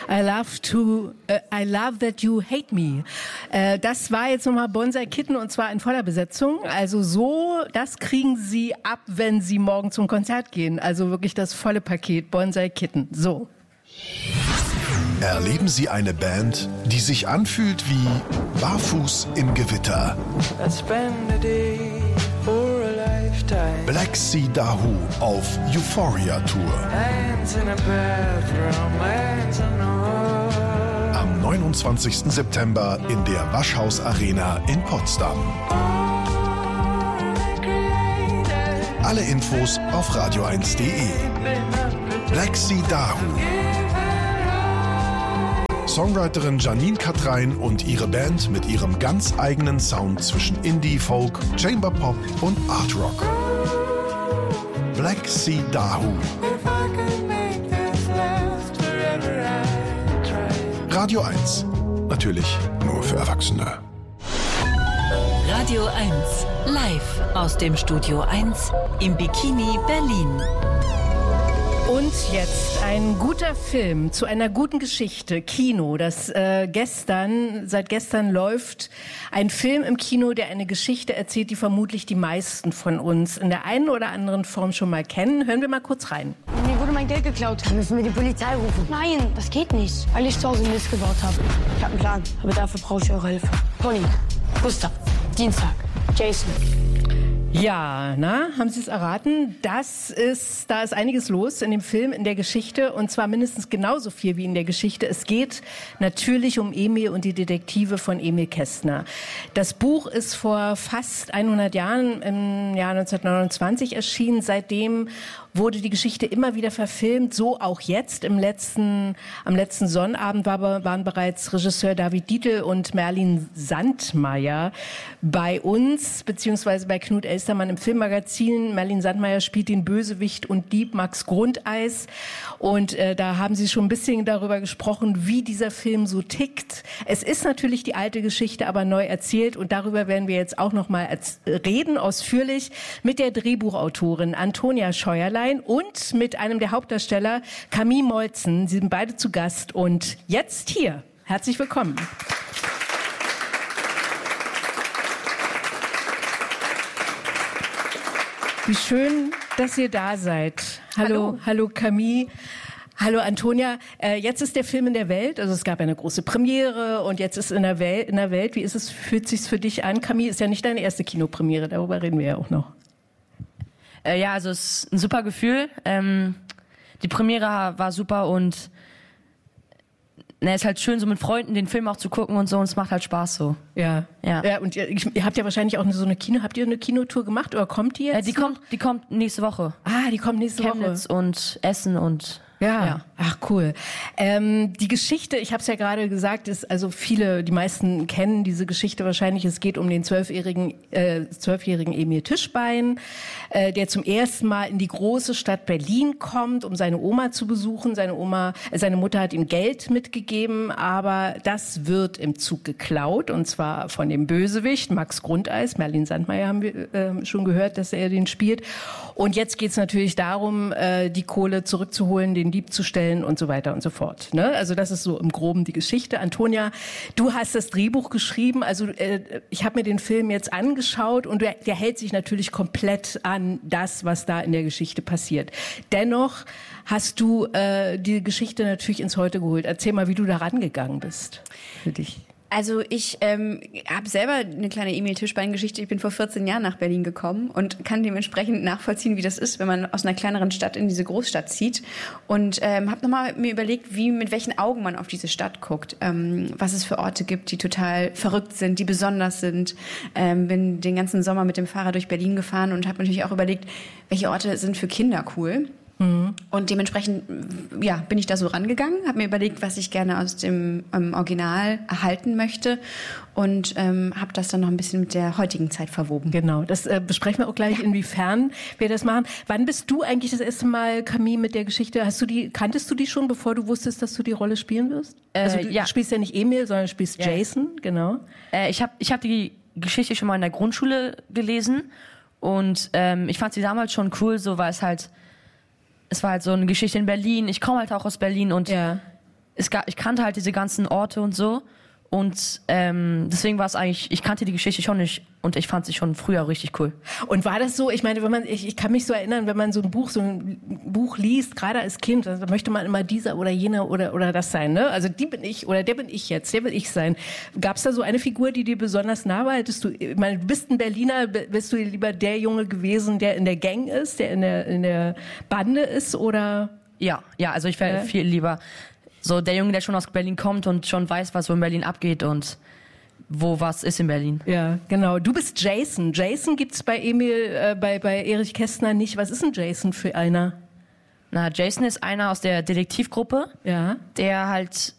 I love that you hate me. Das war jetzt nochmal Bonsai Kitten und zwar in voller Besetzung. Also so, das kriegen Sie ab, wenn Sie morgen zum Konzert gehen. Also wirklich das volle Paket Bonsai Kitten. So. Erleben Sie eine Band, die sich anfühlt wie Barfuß im Gewitter. Black Sea Dahoo auf Euphoria Tour. Am 29. September in der Waschhaus Arena in Potsdam. Alle Infos auf radio1.de. Black Sea Dahoo. Songwriterin Janine Katrein und ihre Band mit ihrem ganz eigenen Sound zwischen Indie, Folk, Chamber Pop und Art Rock. Black Sea Dahoo. Radio 1. Natürlich nur für Erwachsene. Radio 1. Live aus dem Studio 1 im Bikini Berlin. Und jetzt ein guter Film zu einer guten Geschichte, Kino. Seit gestern läuft ein Film im Kino, der eine Geschichte erzählt, die vermutlich die meisten von uns in der einen oder anderen Form schon mal kennen. Hören wir mal kurz rein. Mir wurde mein Geld geklaut. Dann müssen wir die Polizei rufen. Nein, das geht nicht, weil ich zu Hause Mist gebaut habe. Ich habe einen Plan, aber dafür brauche ich eure Hilfe. Toni, Gustav, Dienstag, Jason. Ja, haben Sie es erraten? Da ist einiges los in dem Film, in der Geschichte, und zwar mindestens genauso viel wie in der Geschichte. Es geht natürlich um Emil und die Detektive von Emil Kästner. Das Buch ist vor fast 100 Jahren, im Jahr 1929 erschienen. Seitdem wurde die Geschichte immer wieder verfilmt, so auch jetzt. Am letzten Sonnabend waren bereits Regisseur David Dietl und Merlin Sandmeier bei uns, beziehungsweise bei Knut Elstermann im Filmmagazin. Merlin Sandmeier spielt den Bösewicht und Dieb Max Grundeis. Und da haben sie schon ein bisschen darüber gesprochen, wie dieser Film so tickt. Es ist natürlich die alte Geschichte, aber neu erzählt. Und darüber werden wir jetzt auch noch mal reden, ausführlich, mit der Drehbuchautorin Antonia Scheuerlein und mit einem der Hauptdarsteller, Camille Molzen. Sie sind beide zu Gast und jetzt hier. Herzlich willkommen. Wie schön, dass ihr da seid. Hallo Camille. Hallo Antonia. Jetzt ist der Film in der Welt, also es gab eine große Premiere und jetzt ist in der Welt. Wie ist es, fühlt sich's für dich an? Camille, ist ja nicht deine erste Kinopremiere, darüber reden wir ja auch noch. Ja, also es ist ein super Gefühl. Die Premiere war super und es ist halt schön, so mit Freunden den Film auch zu gucken und so, und es macht halt Spaß so. Ja. Und ihr habt ja wahrscheinlich auch habt ihr eine Kinotour gemacht oder kommt die jetzt? Die kommt nächste Woche. Die kommt nächste Woche. Chemnitz und Essen und ja. Ach cool. Die Geschichte, ich habe es ja gerade gesagt, ist also die meisten kennen diese Geschichte wahrscheinlich. Es geht um den 12-jährigen Emil Tischbein, der zum ersten Mal in die große Stadt Berlin kommt, um seine Oma zu besuchen. Seine Mutter hat ihm Geld mitgegeben, aber das wird im Zug geklaut, und zwar von dem Bösewicht Max Grundeis. Merlin Sandmeier haben wir schon gehört, dass er den spielt. Und jetzt geht es natürlich darum, die Kohle zurückzuholen, den Dieb zu stellen und so weiter und so fort. Ne? Also das ist so im Groben die Geschichte. Antonia, du hast das Drehbuch geschrieben. Also ich habe mir den Film jetzt angeschaut und der hält sich natürlich komplett an das, was da in der Geschichte passiert. Dennoch hast du die Geschichte natürlich ins Heute geholt. Erzähl mal, wie du da rangegangen bist für dich. Also ich habe selber eine kleine Emil Tischbein-Geschichte. Ich bin vor 14 Jahren nach Berlin gekommen und kann dementsprechend nachvollziehen, wie das ist, wenn man aus einer kleineren Stadt in diese Großstadt zieht. Und habe nochmal mir überlegt, mit welchen Augen man auf diese Stadt guckt. Was es für Orte gibt, die total verrückt sind, die besonders sind. Bin den ganzen Sommer mit dem Fahrrad durch Berlin gefahren und habe natürlich auch überlegt, welche Orte sind für Kinder cool. Und dementsprechend bin ich da so rangegangen, habe mir überlegt, was ich gerne aus dem Original erhalten möchte und habe das dann noch ein bisschen mit der heutigen Zeit verwoben. Genau, das besprechen wir auch gleich, inwiefern wir das machen. Wann bist du eigentlich das erste Mal, Camille, mit der Geschichte? Kanntest du die schon, bevor du wusstest, dass du die Rolle spielen wirst? Also du spielst ja nicht Emil, sondern du spielst Jason, genau. Ich hab die Geschichte schon mal in der Grundschule gelesen und ich fand sie damals schon cool, so weil es war halt so eine Geschichte in Berlin. Ich komme halt auch aus Berlin und ich kannte halt diese ganzen Orte und so. Und deswegen war es eigentlich, ich kannte die Geschichte schon nicht und ich fand sie schon früher richtig cool. Und war das so, ich meine, ich kann mich so erinnern, wenn man so ein Buch liest, gerade als Kind, da möchte man immer dieser oder jener oder das sein, ne? Also die bin ich oder der bin ich jetzt, der will ich sein. Gab es da so eine Figur, die dir besonders nah war? Ich meine, du bist ein Berliner, bist du lieber der Junge gewesen, der in der Gang ist, der in der Bande ist, oder? Ja, also ich wäre viel lieber so der Junge, der schon aus Berlin kommt und schon weiß, was so in Berlin abgeht und wo was ist in Berlin. Ja, genau. Du bist Jason. Jason gibt's bei bei Erich Kästner nicht. Was ist denn Jason für einer? Na, Jason ist einer aus der Detektivgruppe, der halt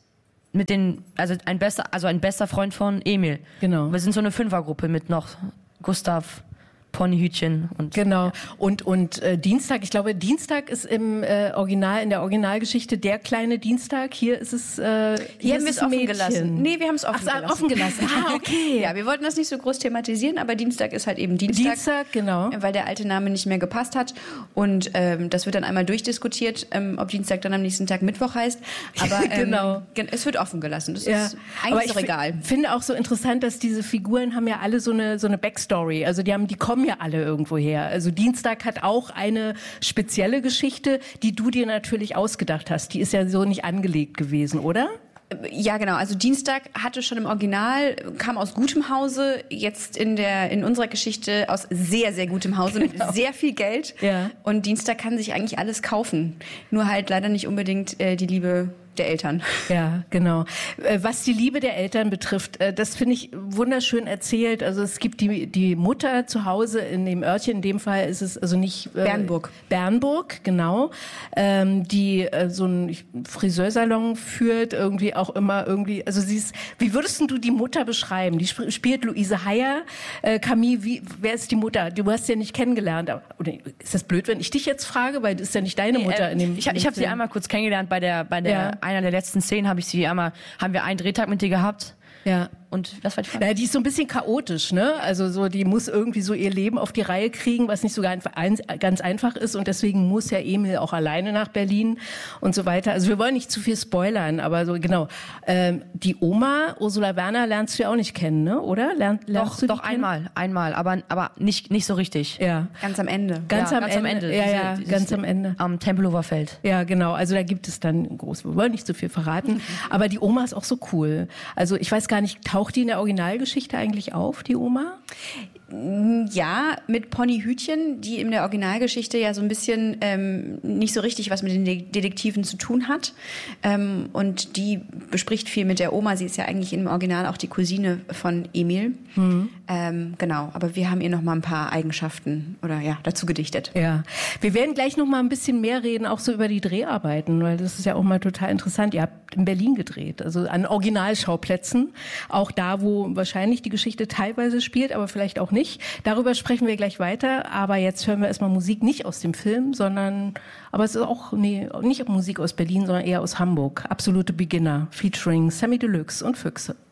ein bester Freund von Emil. Genau. Wir sind so eine Fünfergruppe mit noch Gustav, Ponyhütchen und genau. Und Dienstag, ich glaube, Dienstag ist in der Originalgeschichte der kleine Dienstag. Hier ist es hier haben wir es offen gelassen. Nee, wir haben es offen gelassen. Okay. Ja, wir wollten das nicht so groß thematisieren, aber Dienstag ist halt eben Dienstag, genau. Weil der alte Name nicht mehr gepasst hat und das wird dann einmal durchdiskutiert, ob Dienstag dann am nächsten Tag Mittwoch heißt, aber genau. Es wird offen gelassen. Das ist eigentlich doch egal. Ich finde auch so interessant, dass diese Figuren haben ja alle so eine Backstory. Also die kommen ja alle irgendwo her. Also Dienstag hat auch eine spezielle Geschichte, die du dir natürlich ausgedacht hast. Die ist ja so nicht angelegt gewesen, oder? Ja, genau. Also Dienstag hatte schon im Original, kam aus gutem Hause, jetzt in unserer Geschichte aus sehr, sehr gutem Hause mit sehr viel Geld. Ja. Und Dienstag kann sich eigentlich alles kaufen. Nur halt leider nicht unbedingt die Liebe der Eltern. Ja, genau. Was die Liebe der Eltern betrifft, das finde ich wunderschön erzählt. Also es gibt die Mutter zu Hause in dem Örtchen, in dem Fall ist es also nicht Bernburg. Bernburg, genau, die so einen Friseursalon führt, irgendwie auch immer irgendwie, also wie würdest du die Mutter beschreiben? Die spielt Luise Heyer. Camille, wer ist die Mutter? Du hast sie ja nicht kennengelernt. Oder ist das blöd, wenn ich dich jetzt frage, weil das ist ja nicht deine Mutter in dem Ich habe sie einmal kurz kennengelernt bei einer der letzten Szenen haben wir einen Drehtag mit dir gehabt. Ja. Und was war die Frage? Na, die ist so ein bisschen chaotisch, ne? Also so, die muss irgendwie so ihr Leben auf die Reihe kriegen, was nicht so ganz einfach ist. Und deswegen muss ja Emil auch alleine nach Berlin und so weiter. Also wir wollen nicht zu viel spoilern, aber so genau. Die Oma, Ursula Werner, lernst du ja auch nicht kennen, ne? Oder? Lernst du doch einmal, aber nicht so richtig. Ja. Ganz am Ende. Ganz am Ende. Ja, ganz am Ende. Am Tempelhofer Feld. Ja, genau. Also da gibt es dann wir wollen nicht zu viel verraten. Aber die Oma ist auch so cool. Also ich weiß gar nicht, taucht die in der Originalgeschichte eigentlich auf, die Oma? Ja, mit Ponyhütchen, die in der Originalgeschichte ja so ein bisschen nicht so richtig was mit den Detektiven zu tun hat. Und die bespricht viel mit der Oma. Sie ist ja eigentlich im Original auch die Cousine von Emil. Genau, aber wir haben ihr noch mal ein paar Eigenschaften dazu gedichtet. Ja, wir werden gleich noch mal ein bisschen mehr reden, auch so über die Dreharbeiten, weil das ist ja auch mal total interessant. Ihr habt in Berlin gedreht, also an Originalschauplätzen, auch da, wo wahrscheinlich die Geschichte teilweise spielt, aber vielleicht auch nicht. Darüber sprechen wir gleich weiter, aber jetzt hören wir erstmal Musik nicht aus dem Film, aber es ist auch nicht Musik aus Berlin, sondern eher aus Hamburg. Absolute Beginner, featuring Sammy Deluxe und Füchse.